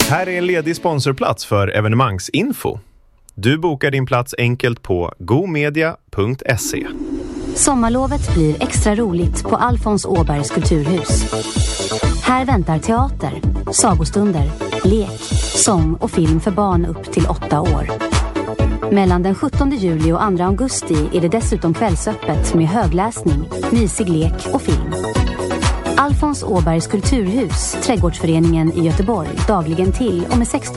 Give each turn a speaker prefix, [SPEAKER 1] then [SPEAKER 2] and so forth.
[SPEAKER 1] Här är en ledig sponsorplats för evenemangsinfo. Du bokar din plats enkelt på gomedia.se.
[SPEAKER 2] Sommarlovet blir extra roligt på Alfons Åbergs kulturhus. Här väntar teater, sagostunder, lek, sång och film för barn upp till 8 år. Mellan den 17 juli och 2 augusti är det dessutom kvällsöppet med högläsning, mysig lek och film. Alfons Åbergs kulturhus, Trädgårdsföreningen i Göteborg, dagligen till och med 16